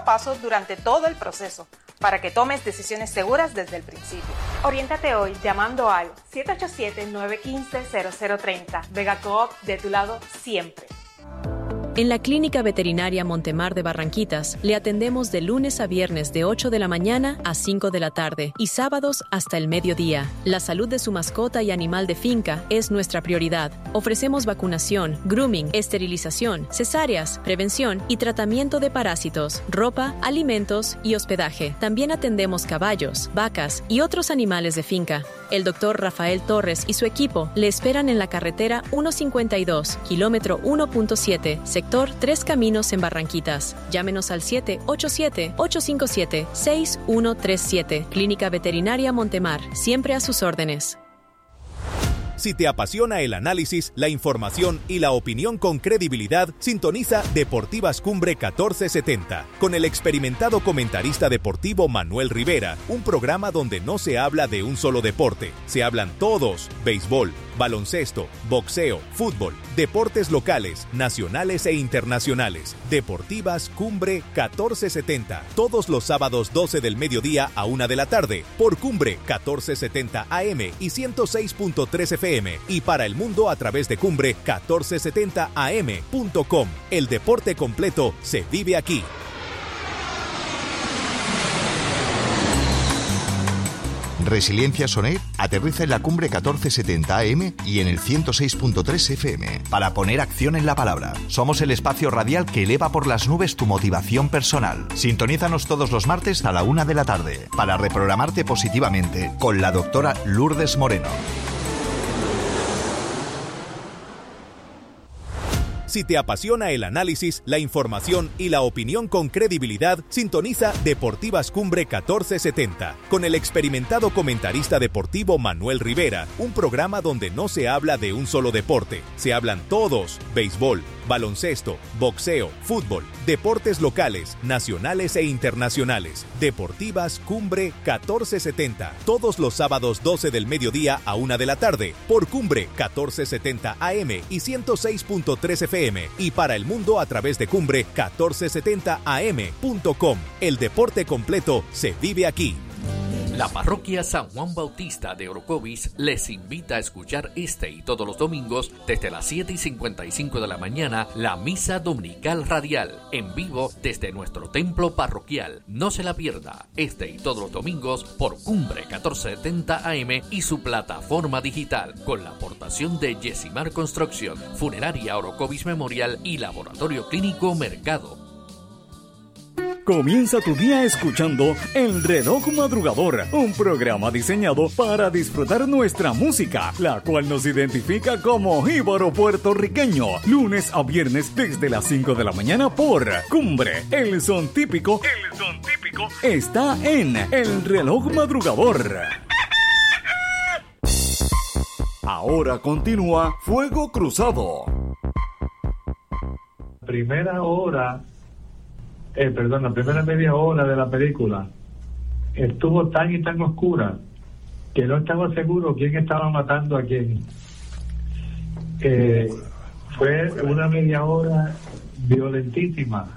a paso durante todo el proceso, para que tomes decisiones seguras desde el principio. Oriéntate hoy llamando al 787-915-0030. Vega Coop, de tu lado siempre. En la Clínica Veterinaria Montemar de Barranquitas le atendemos de lunes a viernes de 8 de la mañana a 5 de la tarde y sábados hasta el mediodía. La salud de su mascota y animal de finca es nuestra prioridad. Ofrecemos vacunación, grooming, esterilización, cesáreas, prevención y tratamiento de parásitos, ropa, alimentos y hospedaje. También atendemos caballos, vacas y otros animales de finca. El doctor Rafael Torres y su equipo le esperan en la carretera 152, kilómetro 1.7, sector Tres Caminos en Barranquitas. Llámenos al 787-857-6137. Clínica Veterinaria Montemar, siempre a sus órdenes. Si te apasiona el análisis, la información y la opinión con credibilidad, sintoniza Deportivas Cumbre 1470 con el experimentado comentarista deportivo Manuel Rivera, un programa donde no se habla de un solo deporte, se hablan todos: béisbol, baloncesto, boxeo, fútbol, deportes locales, nacionales e internacionales. Deportivas Cumbre 1470, todos los sábados 12 del mediodía a 1 de la tarde, por Cumbre 1470 AM y 106.3 FM, y para el mundo a través de Cumbre 1470am.com. El deporte completo se vive aquí. Resiliencia Sonet aterriza en la Cumbre 1470 AM y en el 106.3 FM para poner acción en la palabra. Somos el espacio radial que eleva por las nubes tu motivación personal. Sintonízanos todos los martes a la 1 de la tarde para reprogramarte positivamente con la doctora Lourdes Moreno. Si te apasiona el análisis, la información y la opinión con credibilidad, sintoniza Deportivas Cumbre 1470 con el experimentado comentarista deportivo Manuel Rivera, un programa donde no se habla de un solo deporte, se hablan todos: béisbol, baloncesto, boxeo, fútbol, deportes locales, nacionales e internacionales. Deportivas Cumbre 1470, todos los sábados 12 del mediodía a 1 de la tarde, por Cumbre 1470 AM y 106.3 FM, y para el mundo a través de Cumbre 1470am.com. El deporte completo se vive aquí. La parroquia San Juan Bautista de Orocovis les invita a escuchar este y todos los domingos desde las 7:55 de la mañana la misa dominical radial en vivo desde nuestro templo parroquial. No se la pierda, este y todos los domingos por Cumbre 1470 AM y su plataforma digital, con la aportación de Yesimar Construcción, Funeraria Orocovis Memorial y Laboratorio Clínico Mercado. Comienza tu día escuchando El Reloj Madrugador, un programa diseñado para disfrutar nuestra música, la cual nos identifica como jíbaro puertorriqueño. Lunes a viernes desde las 5 de la mañana por Cumbre. El son típico está en El Reloj Madrugador. Ahora continúa Fuego Cruzado. La primera media hora de la película estuvo tan y tan oscura que no estaba seguro quién estaba matando a quién. Fue una media hora violentísima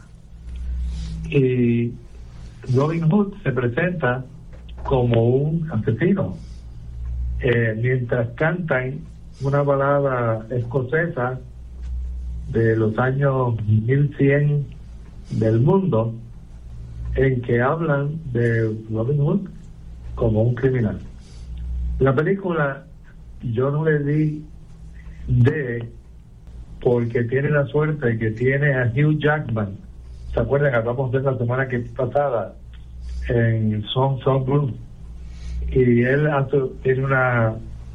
y Robin Hood se presenta como un asesino, mientras cantan una balada escocesa de los años 1100 del mundo, en que hablan de Robin Hood como un criminal. La película yo no le di D porque tiene la suerte que tiene a Hugh Jackman. ¿Se acuerdan? Hablamos de la semana pasada en Song Blues, y él tiene una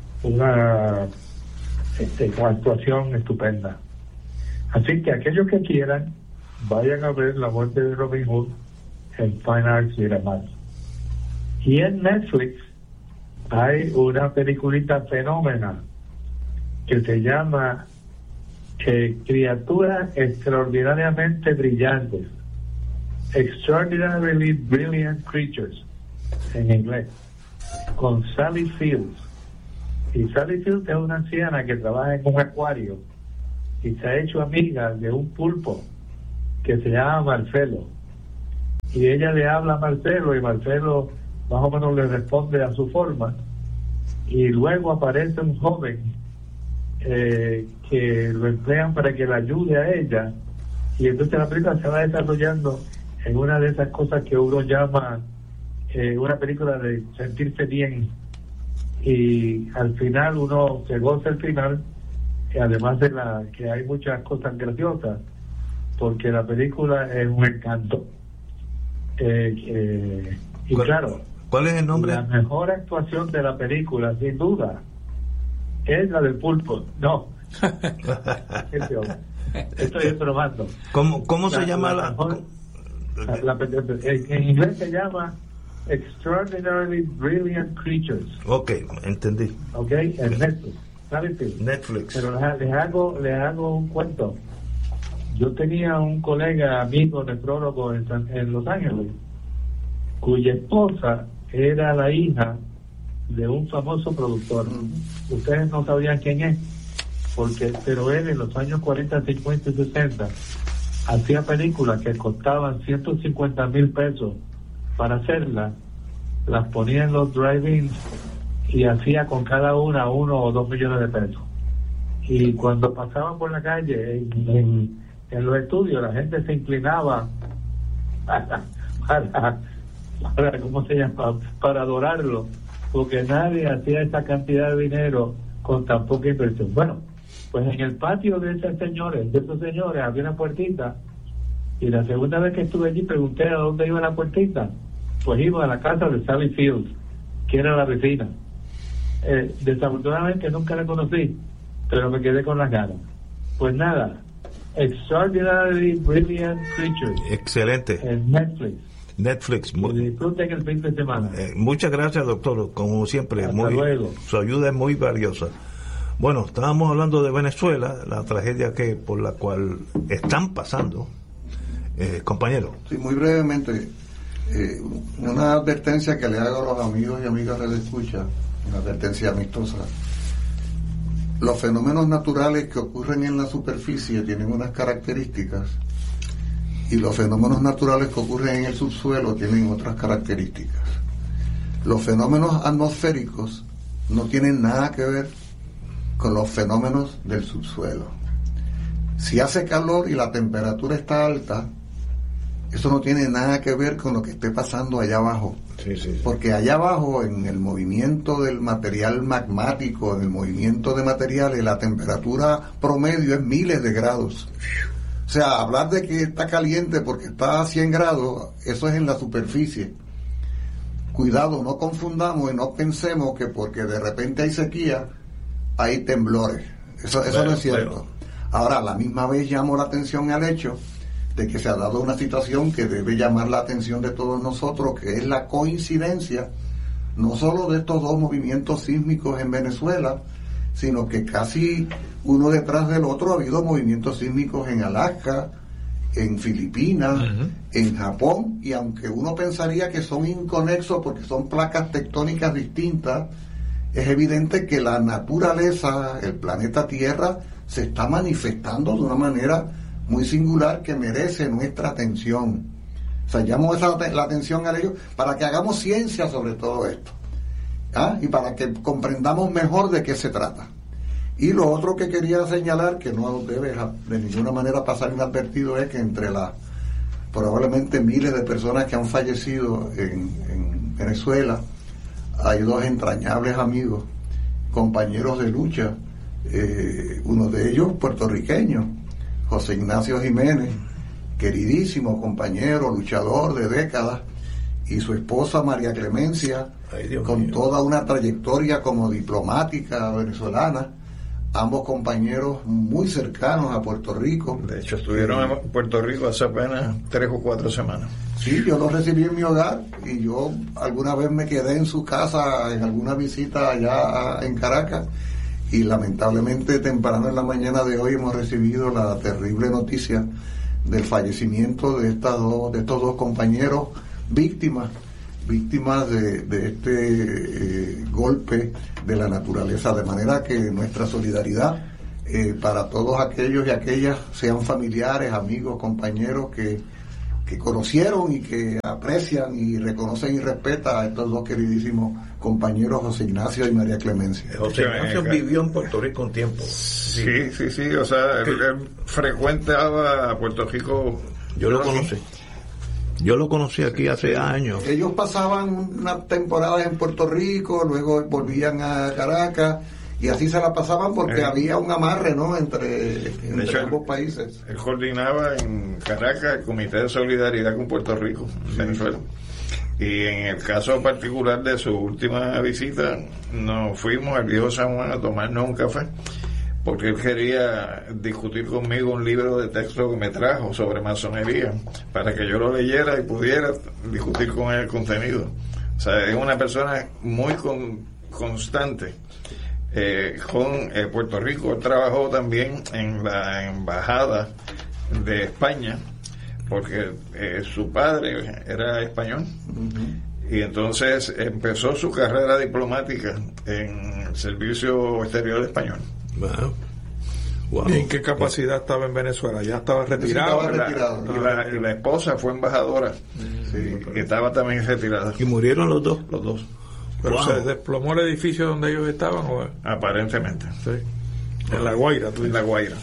actuación estupenda. Así que aquellos que quieran, vayan a ver La muerte de Robin Hood en Fine Arts Miramar. Y en Netflix hay una peliculita fenómena que se llama Criaturas Extraordinariamente Brillantes, Extraordinarily Brilliant Creatures en inglés, con Sally Fields. Y Sally Fields es una anciana que trabaja en un acuario y se ha hecho amiga de un pulpo que se llama Marcelo, y ella le habla a Marcelo y Marcelo más o menos le responde a su forma, y luego aparece un joven que lo emplean para que le ayude a ella, y entonces la película se va desarrollando en una de esas cosas que uno llama una película de sentirse bien, y al final uno se goza el final, además de que hay muchas cosas graciosas, porque la película es un encanto. Y claro, ¿cuál es el nombre? La mejor actuación de la película, sin duda, es la del pulpo. No. Estoy bromando. ¿Cómo se llama en inglés se llama Extraordinarily Brilliant Creatures. Ok, entendí. Ok, en Netflix. ¿Sabes qué? Netflix. Pero les hago un cuento. Yo tenía un colega, amigo, nefrólogo en Los Ángeles, cuya esposa era la hija de un famoso productor. Ustedes no sabrían quién es, pero él en los años 40, 50 y 60 hacía películas que costaban $150,000 para hacerlas, las ponía en los drive-ins y hacía con cada una $1 o $2 millones. Y cuando pasaban por la calle en los estudios, la gente se inclinaba para ¿cómo se llama? Para adorarlo, porque nadie hacía esa cantidad de dinero con tan poca inversión. Bueno, pues en el patio de esos señores había una puertita, y la segunda vez que estuve allí pregunté a dónde iba la puertita. Pues iba a la casa de Sally Fields, que era la vecina. Desafortunadamente nunca la conocí, pero me quedé con las ganas. Pues nada, Extraordinary Brilliant Creatures. Excelente. En Netflix. Disfruten el fin de semana. Muchas gracias, doctor. Como siempre, Hasta luego. Su ayuda es muy valiosa. Bueno, estábamos hablando de Venezuela, la tragedia por la cual están pasando. Compañero. Sí, muy brevemente. Una advertencia que le hago a los amigos y amigas de la escucha, una advertencia amistosa. Los fenómenos naturales que ocurren en la superficie tienen unas características, y los fenómenos naturales que ocurren en el subsuelo tienen otras características. Los fenómenos atmosféricos no tienen nada que ver con los fenómenos del subsuelo. Si hace calor y la temperatura está alta, eso no tiene nada que ver con lo que esté pasando allá abajo. Sí. Porque allá abajo, en el movimiento del material magmático, en el movimiento de materiales, la temperatura promedio es miles de grados. O sea, hablar de que está caliente porque está a 100 grados, eso es en la superficie. Cuidado, no confundamos y no pensemos que porque de repente hay sequía, hay temblores. Eso no es cierto. Ahora, a la misma vez llamo la atención al hecho de que se ha dado una situación que debe llamar la atención de todos nosotros, que es la coincidencia no solo de estos dos movimientos sísmicos en Venezuela, sino que casi uno detrás del otro ha habido movimientos sísmicos en Alaska, en Filipinas, en Japón, y aunque uno pensaría que son inconexos porque son placas tectónicas distintas, es evidente que la naturaleza, el planeta Tierra, se está manifestando de una manera muy singular que merece nuestra atención. O sea, llamo la atención a ellos para que hagamos ciencia sobre todo esto, y para que comprendamos mejor de qué se trata. Y lo otro que quería señalar, que no debe de ninguna manera pasar inadvertido, es que entre las probablemente miles de personas que han fallecido en Venezuela, hay dos entrañables amigos, compañeros de lucha, uno de ellos puertorriqueño, José Ignacio Jiménez, queridísimo compañero, luchador de décadas, y su esposa María Clemencia, con toda una trayectoria como diplomática venezolana, ambos compañeros muy cercanos a Puerto Rico. De hecho, estuvieron en Puerto Rico hace apenas 3 o 4 semanas. Sí, yo los recibí en mi hogar, y yo alguna vez me quedé en su casa en alguna visita allá en Caracas, y lamentablemente temprano en la mañana de hoy hemos recibido la terrible noticia del fallecimiento de estos dos compañeros víctimas de este golpe de la naturaleza, de manera que nuestra solidaridad para todos aquellos y aquellas, sean familiares, amigos, compañeros que conocieron y que aprecian y reconocen y respetan a estos dos queridísimos compañeros, José Ignacio y María Clemencia. José Ignacio vivió en Puerto Rico un tiempo. Sí, o sea, él frecuentaba Puerto Rico. Yo lo conocí aquí hace años. Ellos pasaban unas temporadas en Puerto Rico, luego volvían a Caracas, y así se la pasaban porque había un amarre, ¿no?, entre ambos países. Él coordinaba en Caracas el Comité de Solidaridad con Puerto Rico, Venezuela. Y en el caso particular de su última visita, nos fuimos al Viejo San Juan a tomarnos un café, porque él quería discutir conmigo un libro de texto que me trajo sobre masonería, para que yo lo leyera y pudiera discutir con él el contenido. O sea, es una persona muy constante con Puerto Rico. Él trabajó también en la embajada de España, porque su padre era español. Y entonces empezó su carrera diplomática en el Servicio Exterior Español. Wow. ¿Y en qué capacidad estaba en Venezuela? ¿Ya estaba retirado? Y la esposa fue embajadora. Y estaba también retirada. ¿Y murieron los dos? Los dos. ¿Pero se desplomó el edificio donde ellos estaban? ¿O? Aparentemente. Sí. En La Guaira, tú dices. En La Guaira.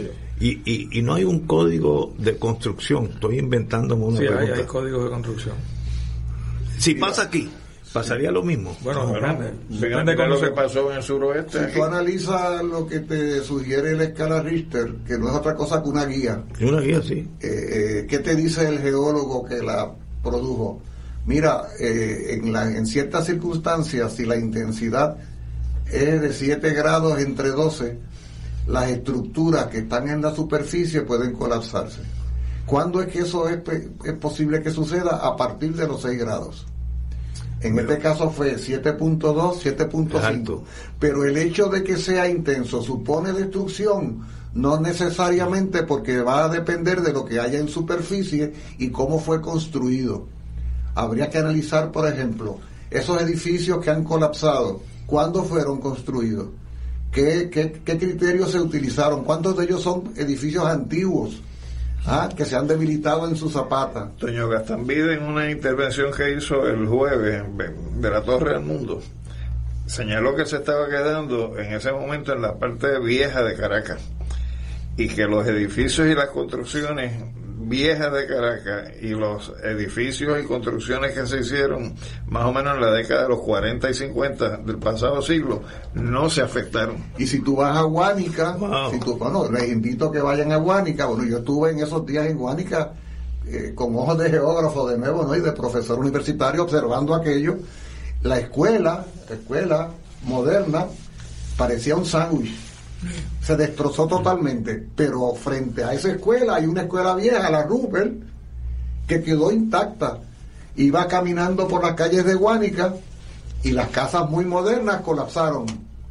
Y no hay un código de construcción. Estoy inventándome una pregunta. Sí, hay códigos de construcción. Si pasa aquí, ¿pasaría lo mismo? Bueno, depende de lo que pasó en el suroeste. Si tú analizas lo que te sugiere la escala Richter, que no es otra cosa que una guía. Una guía, sí. ¿Qué te dice el geólogo que la produjo? Mira, en ciertas circunstancias, si la intensidad es de 7 grados entre 12, las estructuras que están en la superficie pueden colapsarse. ¿Cuándo es que eso es posible que suceda? A partir de los 6 grados. En este caso fue 7.2, 7.5. Pero el hecho de que sea intenso supone destrucción, no necesariamente, porque va a depender de lo que haya en superficie y cómo fue construido. Habría que analizar, por ejemplo, esos edificios que han colapsado, ¿cuándo fueron construidos? ¿Qué criterios se utilizaron? ¿Cuántos de ellos son edificios antiguos que se han debilitado en su zapata? Doña Gastambide, en una intervención que hizo el jueves de la Torre del Mundo, señaló que se estaba quedando en ese momento en la parte vieja de Caracas, y que los edificios y las construcciones viejas de Caracas y los edificios y construcciones que se hicieron más o menos en la década de los 40 y 50 del pasado siglo no se afectaron. Y si tú vas a Guánica, les invito a que vayan a Guánica. Bueno, yo estuve en esos días en Guánica con ojos de geógrafo de nuevo, ¿no?, y de profesor universitario observando aquello. La escuela moderna parecía un sándwich. Se destrozó totalmente, pero frente a esa escuela hay una escuela vieja, la Rupert, que quedó intacta. Iba caminando por las calles de Guánica y las casas muy modernas colapsaron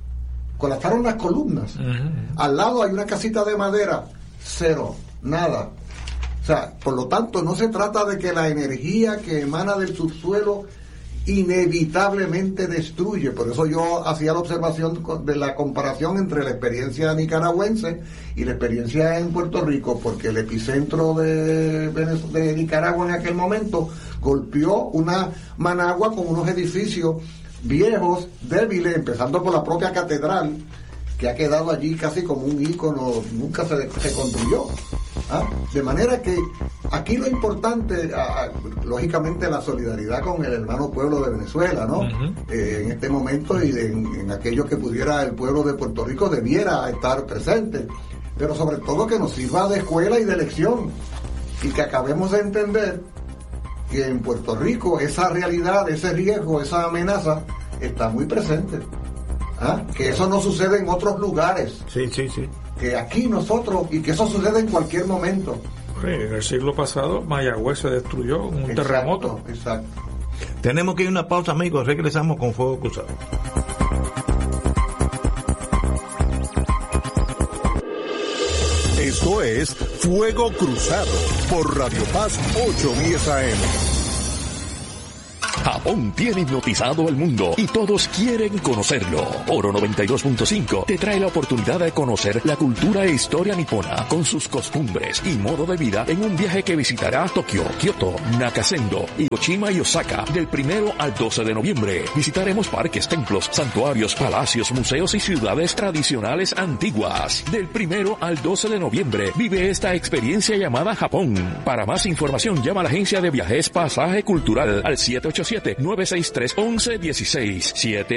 las columnas. Al lado hay una casita de madera, cero, nada. O sea, por lo tanto, no se trata de que la energía que emana del subsuelo inevitablemente destruye. Por eso yo hacía la observación de la comparación entre la experiencia nicaragüense y la experiencia en Puerto Rico, porque el epicentro de Nicaragua en aquel momento golpeó una Managua con unos edificios viejos, débiles, empezando por la propia catedral, que ha quedado allí casi como un ícono, nunca se construyó. De manera que aquí lo importante, lógicamente, la solidaridad con el hermano pueblo de Venezuela, ¿no? En este momento, y en aquello que pudiera el pueblo de Puerto Rico debiera estar presente, pero sobre todo que nos sirva de escuela y de lección, y que acabemos de entender que en Puerto Rico esa realidad, ese riesgo, esa amenaza está muy presente. Que eso no sucede en otros lugares. Sí. Que aquí nosotros, y que eso sucede en cualquier momento. En el siglo pasado Mayagüez se destruyó en un terremoto. Exacto. Tenemos que ir a una pausa, amigos. Regresamos con Fuego Cruzado. Esto es Fuego Cruzado por Radio Paz 810 AM. Japón tiene hipnotizado al mundo y todos quieren conocerlo. Oro 92.5 te trae la oportunidad de conocer la cultura e historia nipona con sus costumbres y modo de vida en un viaje que visitará Tokio, Kioto, Nakasendo, Hiroshima y Osaka del 1 al 12 de noviembre. Visitaremos parques, templos, santuarios, palacios, museos y ciudades tradicionales antiguas. Del 1 al 12 de noviembre vive esta experiencia llamada Japón. Para más información llama a la agencia de viajes Pasaje Cultural al 787-963-1116,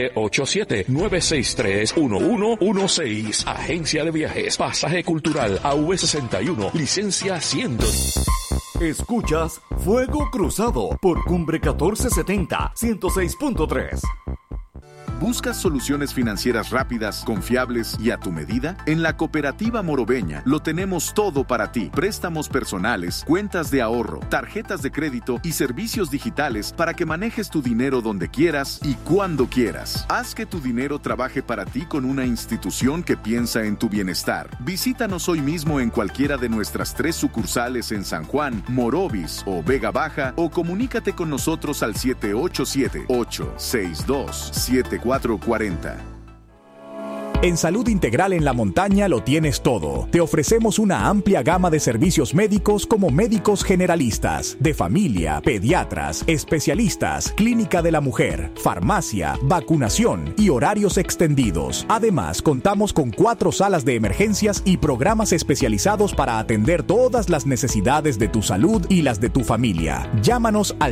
787-963-1116. Agencia de viajes Pasaje Cultural AV61, licencia 100. Escuchas Fuego Cruzado por Cumbre 1470, 106.3. ¿Buscas soluciones financieras rápidas, confiables y a tu medida? En la Cooperativa Morobeña lo tenemos todo para ti. Préstamos personales, cuentas de ahorro, tarjetas de crédito y servicios digitales para que manejes tu dinero donde quieras y cuando quieras. Haz que tu dinero trabaje para ti con una institución que piensa en tu bienestar. Visítanos hoy mismo en cualquiera de nuestras 3 sucursales en San Juan, Morovis o Vega Baja o comunícate con nosotros al 787-862-7440. En Salud Integral en la Montaña lo tienes todo. Te ofrecemos una amplia gama de servicios médicos como médicos generalistas, de familia, pediatras, especialistas, clínica de la mujer, farmacia, vacunación y horarios extendidos. Además, contamos con 4 salas de emergencias y programas especializados para atender todas las necesidades de tu salud y las de tu familia. Llámanos al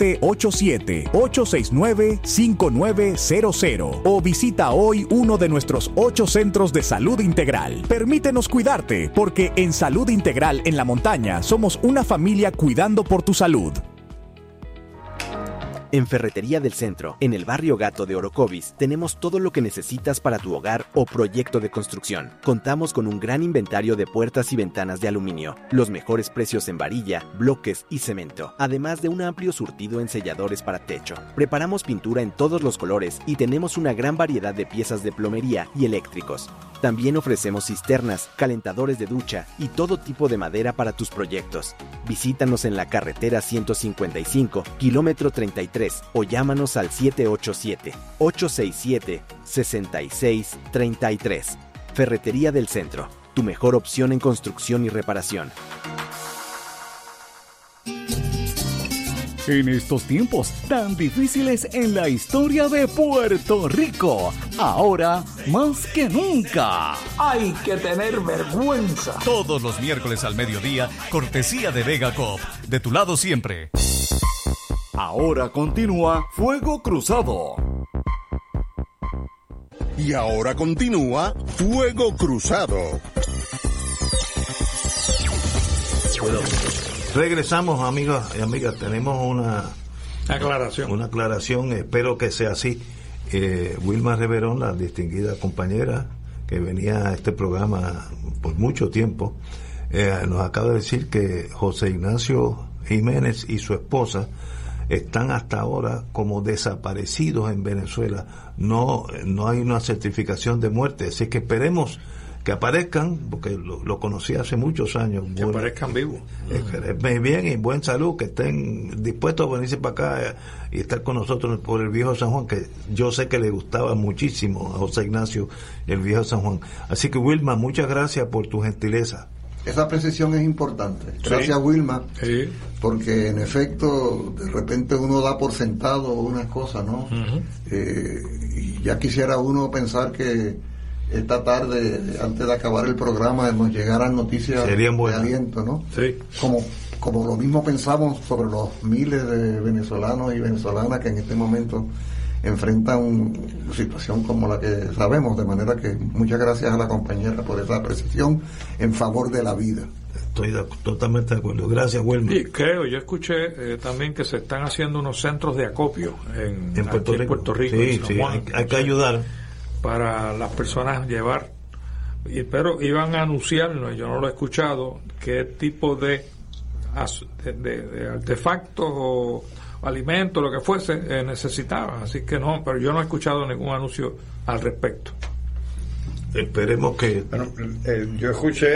787-869-5900 o visita hoy uno de nuestros 8 centros de salud integral. Permítenos cuidarte, porque en Salud Integral en la Montaña somos una familia cuidando por tu salud. En Ferretería del Centro, en el barrio Gato de Orocovis, tenemos todo lo que necesitas para tu hogar o proyecto de construcción. Contamos con un gran inventario de puertas y ventanas de aluminio, los mejores precios en varilla, bloques y cemento, además de un amplio surtido en selladores para techo. Preparamos pintura en todos los colores y tenemos una gran variedad de piezas de plomería y eléctricos. También ofrecemos cisternas, calentadores de ducha y todo tipo de madera para tus proyectos. Visítanos en la carretera 155, kilómetro 33, o llámanos al 787-867-6633. Ferretería del Centro, tu mejor opción en construcción y reparación. En estos tiempos tan difíciles en la historia de Puerto Rico, ahora más que nunca, hay que tener vergüenza. Todos los miércoles al mediodía, cortesía de Vega Coop, de tu lado siempre. Ahora continúa Fuego Cruzado. Y ahora continúa Fuego Cruzado. Regresamos, amigos y amigas. Tenemos una aclaración, espero que sea así. Wilma Reverón, la distinguida compañera que venía a este programa por mucho tiempo, nos acaba de decir que José Ignacio Jiménez y su esposa están hasta ahora como desaparecidos en Venezuela. No hay una certificación de muerte, así que esperemos que aparezcan, porque lo conocí hace muchos años. Que aparezcan vivos. Bien y buen salud, que estén dispuestos a venirse para acá y estar con nosotros por el Viejo San Juan, que yo sé que le gustaba muchísimo a José Ignacio el Viejo San Juan. Así que, Wilma, muchas gracias por tu gentileza. Esa precisión es importante. Gracias, sí. Wilma. Sí. Porque en efecto, de repente uno da por sentado unas cosas, ¿no? Uh-huh. Y ya quisiera uno pensar que esta tarde, antes de acabar el programa, nos llegaran noticias de aliento, ¿no? Sí. Como lo mismo pensamos sobre los miles de venezolanos y venezolanas que en este momento enfrentan una situación como la que sabemos, de manera que muchas gracias a la compañera por esa precisión en favor de la vida. Estoy totalmente de acuerdo. Gracias, Wilma. Y creo, yo escuché también que se están haciendo unos centros de acopio en Puerto Rico. Sí, sí, hay que ayudar. Para las personas llevar, pero iban a anunciarnos, yo no lo he escuchado, qué tipo de artefactos o alimentos, lo que fuese, necesitaban, así que no, pero yo no he escuchado ningún anuncio al respecto. Esperemos que... Bueno, yo escuché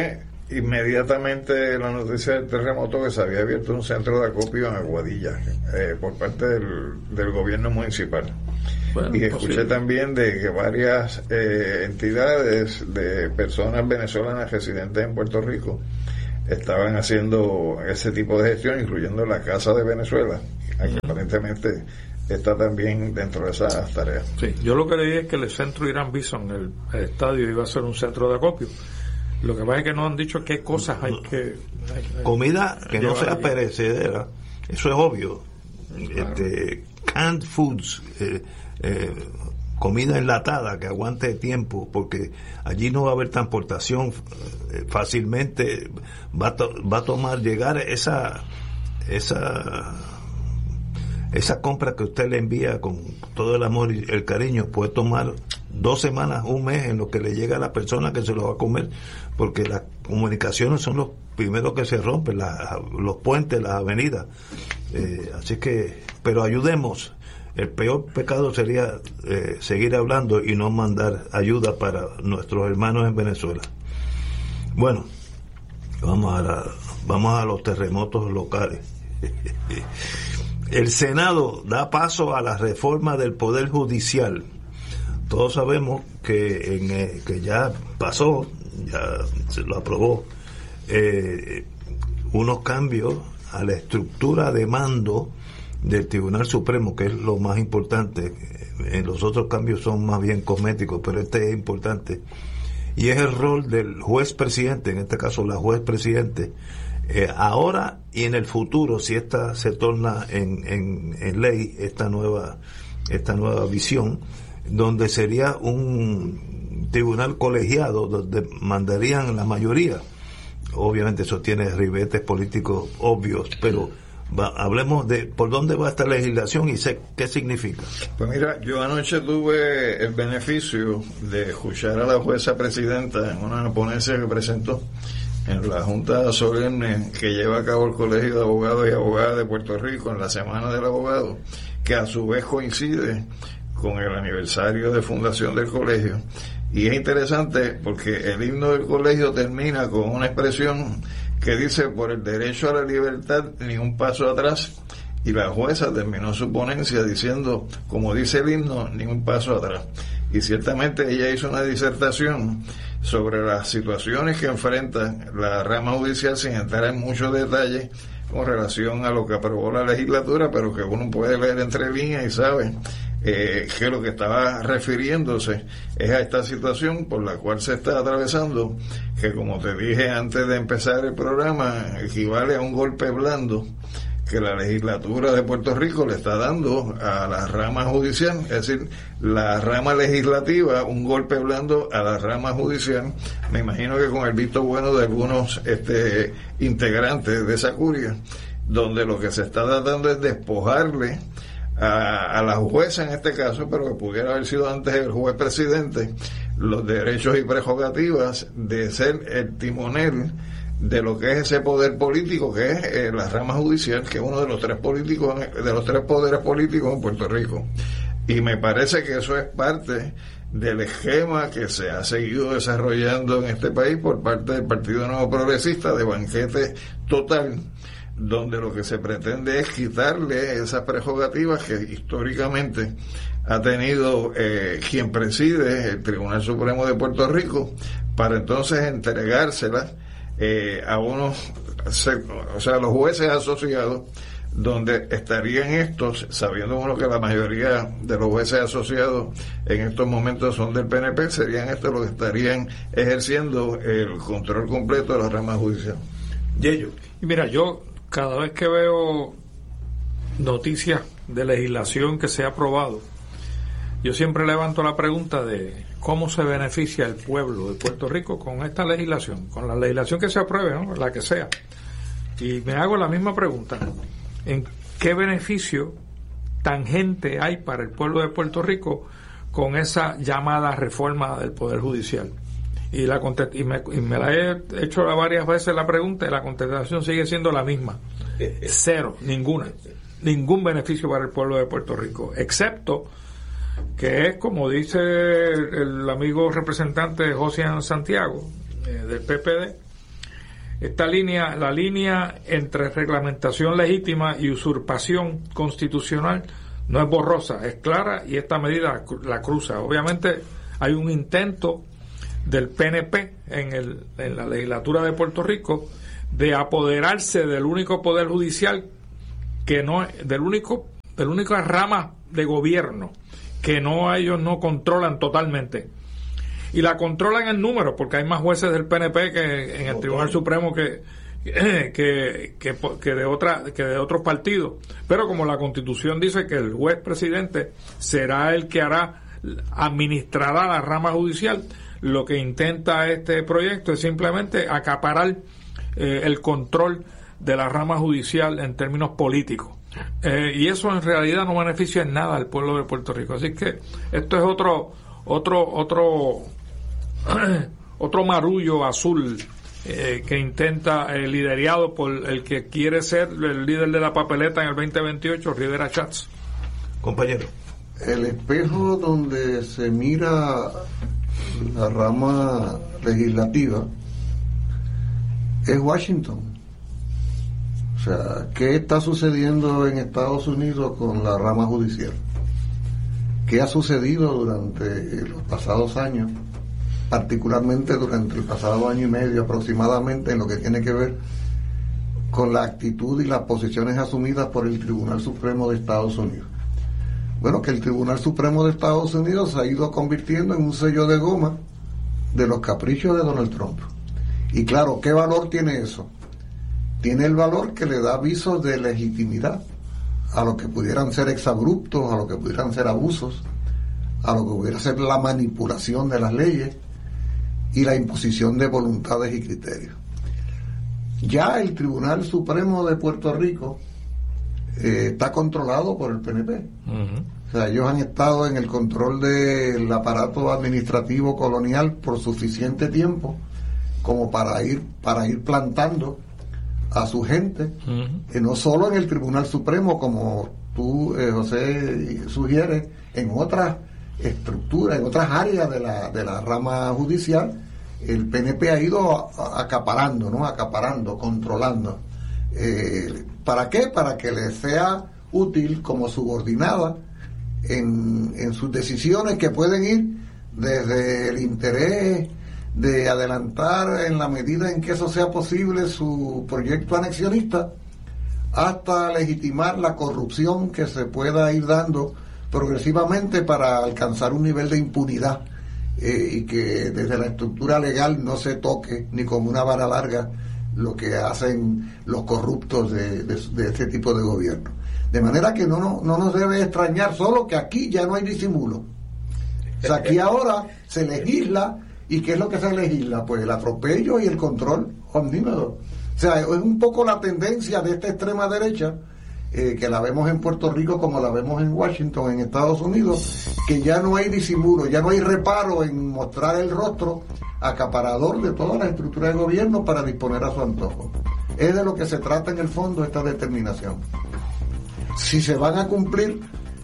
inmediatamente la noticia del terremoto que se había abierto un centro de acopio en Aguadilla por parte del gobierno municipal. Bueno, y escuché también de que varias entidades de personas venezolanas residentes en Puerto Rico estaban haciendo ese tipo de gestión, incluyendo la Casa de Venezuela, que aparentemente está también dentro de esas tareas. Sí, yo lo que leí es que el centro Irán Bison, el estadio, iba a ser un centro de acopio. Lo que pasa es que no han dicho qué cosas hay que... Comida que no sea perecedera, eso es obvio. Claro. Canned foods, comida enlatada que aguante tiempo, porque allí no va a haber transportación fácilmente. Va a tomar llegar esa compra que usted le envía con todo el amor y el cariño, puede tomar 2 semanas, un mes en lo que le llega a la persona que se lo va a comer, porque las comunicaciones son los primeros que se rompen, los puentes, las avenidas. Así que, pero ayudemos. El peor pecado sería seguir hablando y no mandar ayuda para nuestros hermanos en Venezuela. Bueno, vamos a los terremotos locales. El Senado da paso a la reforma del Poder Judicial. Todos sabemos que ya pasó, ya se lo aprobó, unos cambios a la estructura de mando del Tribunal Supremo, que es lo más importante. Los otros cambios son más bien cosméticos, pero este es importante. Y es el rol del juez presidente, en este caso la juez presidente, ahora y en el futuro, si esta se torna en ley, esta nueva visión, donde sería un tribunal colegiado donde mandarían la mayoría. Obviamente eso tiene ribetes políticos obvios, pero hablemos de por dónde va esta legislación y qué significa. Pues mira, yo anoche tuve el beneficio de escuchar a la jueza presidenta en una ponencia que presentó en la Junta Solemne que lleva a cabo el Colegio de Abogados y Abogadas de Puerto Rico en la Semana del Abogado, que a su vez coincide con el aniversario de fundación del colegio. Y es interesante porque el himno del colegio termina con una expresión que dice: por el derecho a la libertad ni un paso atrás, y la jueza terminó su ponencia diciendo, como dice el himno, ni un paso atrás. Y ciertamente ella hizo una disertación sobre las situaciones que enfrenta la rama judicial, sin entrar en muchos detalles con relación a lo que aprobó la legislatura, pero que uno puede leer entre líneas y sabe que lo que estaba refiriéndose es a esta situación por la cual se está atravesando, que, como te dije antes de empezar el programa, equivale a un golpe blando que la legislatura de Puerto Rico le está dando a la rama judicial, es decir, la rama legislativa, un golpe blando a la rama judicial. Me imagino que con el visto bueno de algunos integrantes de esa curia, donde lo que se está tratando es despojarle a la jueza en este caso, pero que pudiera haber sido antes el juez presidente, los derechos y prerrogativas de ser el timonel de lo que es ese poder político que es la rama judicial, que es uno de los tres poderes políticos en Puerto Rico. Y me parece que eso es parte del esquema que se ha seguido desarrollando en este país por parte del Partido Nuevo Progresista, de banquete total, donde lo que se pretende es quitarle esas prerrogativas que históricamente ha tenido quien preside el Tribunal Supremo de Puerto Rico, para entonces entregárselas a unos, o sea, los jueces asociados, donde estarían estos, sabiendo uno que la mayoría de los jueces asociados en estos momentos son del PNP, serían estos los que estarían ejerciendo el control completo de la rama judicial. Y mira, yo cada vez que veo noticias de legislación que se ha aprobado, yo siempre levanto la pregunta de cómo se beneficia el pueblo de Puerto Rico con esta legislación, con la legislación que se apruebe, ¿no? La que sea. Y me hago la misma pregunta: ¿en qué beneficio tangente hay para el pueblo de Puerto Rico con esa llamada reforma del Poder Judicial? Y me la he hecho varias veces la pregunta, y la contestación sigue siendo la misma: cero, ningún beneficio para el pueblo de Puerto Rico, excepto que es, como dice el amigo representante José Santiago del PPD, la línea entre reglamentación legítima y usurpación constitucional no es borrosa, es clara, y esta medida la cruza. Obviamente hay un intento del PNP en la legislatura de Puerto Rico de apoderarse del único poder judicial que no, del única rama de gobierno que ellos no controlan totalmente, y la controlan en número, porque hay más jueces del PNP que en el Tribunal Supremo que de otros partidos. Pero como la Constitución dice que el juez presidente será el que administrará la rama judicial, lo que intenta este proyecto es simplemente acaparar el control de la rama judicial en términos políticos, y eso en realidad no beneficia en nada al pueblo de Puerto Rico. Así que esto es otro marullo azul que intenta, liderado por el que quiere ser el líder de la papeleta en el 2028, Rivera Schatz. Compañero, el espejo donde se mira la rama legislativa es Washington. O sea, ¿qué está sucediendo en Estados Unidos con la rama judicial? ¿Qué ha sucedido durante los pasados años, particularmente durante el pasado año y medio aproximadamente, en lo que tiene que ver con la actitud y las posiciones asumidas por el Tribunal Supremo de Estados Unidos? Bueno, que el Tribunal Supremo de Estados Unidos se ha ido convirtiendo en un sello de goma de los caprichos de Donald Trump. Y claro, ¿qué valor tiene eso? Tiene el valor que le da visos de legitimidad a lo que pudieran ser exabruptos, a lo que pudieran ser abusos, a lo que pudiera ser la manipulación de las leyes y la imposición de voluntades y criterios. Ya el Tribunal Supremo de Puerto Rico está controlado por el PNP. O sea, ellos han estado en el control del aparato administrativo colonial por suficiente tiempo como para ir plantando a su gente, no solo en el Tribunal Supremo, como tú, José, sugieres, en otras estructuras, en otras áreas de la rama judicial. El PNP ha ido acaparando, controlando. ¿Para qué? Para que le sea útil como subordinada en sus decisiones, que pueden ir desde el interés de adelantar, en la medida en que eso sea posible, su proyecto anexionista, hasta legitimar la corrupción que se pueda ir dando progresivamente para alcanzar un nivel de impunidad, y que desde la estructura legal no se toque ni como una vara larga lo que hacen los corruptos de este tipo de gobierno. De manera que no nos debe extrañar, solo que aquí ya no hay disimulo. O sea, aquí ahora se legisla. ¿Y qué es lo que se legisla? Pues el atropello y el control omnímodo. O sea, es un poco la tendencia de esta extrema derecha, que la vemos en Puerto Rico como la vemos en Washington, en Estados Unidos, que ya no hay disimulo, ya no hay reparo en mostrar el rostro acaparador de toda la estructura de gobierno para disponer a su antojo. Es de lo que se trata en el fondo esta determinación. Si se van a cumplir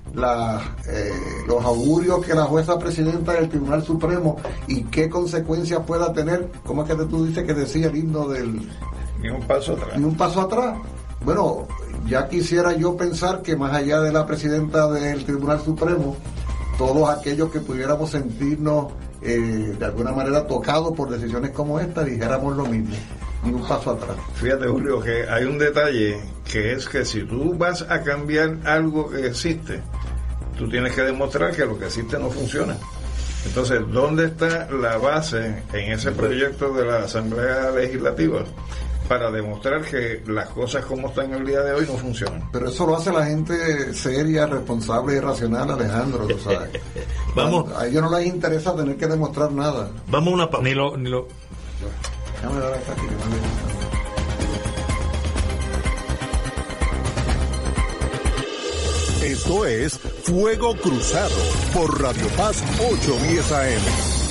los augurios que la jueza presidenta del Tribunal Supremo y qué consecuencias pueda tener, ¿cómo es que tú dices que decía el himno del... Ni un paso atrás. Ni un paso atrás. Bueno, ya quisiera yo pensar que más allá de la presidenta del Tribunal Supremo, todos aquellos que pudiéramos sentirnos de alguna manera tocados por decisiones como esta, dijéramos lo mismo, ni un paso atrás. Fíjate, Julio, que hay un detalle, que es que si tú vas a cambiar algo que existe, tú tienes que demostrar que lo que existe no funciona. Entonces, ¿dónde está la base en ese proyecto de la Asamblea Legislativa para demostrar que las cosas como están el día de hoy no funcionan? Pero eso lo hace la gente seria, responsable y racional, Alejandro, tú sabes. Vamos. A ellos no les interesa tener que demostrar nada. Vamos a una pausa. Ni lo... Déjame dar acá aquí, Esto es Fuego Cruzado por Radio Paz 810 AM.